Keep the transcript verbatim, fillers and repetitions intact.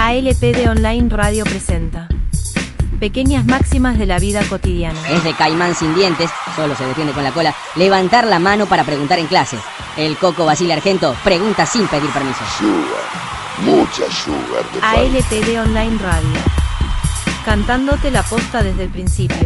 A L P D Online Radio presenta pequeñas máximas de la vida cotidiana. Es de caimán sin dientes, solo se defiende con la cola, levantar la mano para preguntar en clase. El Coco Basile Argento pregunta sin pedir permiso. Sugar, mucha sugar. A L P D Online Radio, cantándote la posta desde el principio.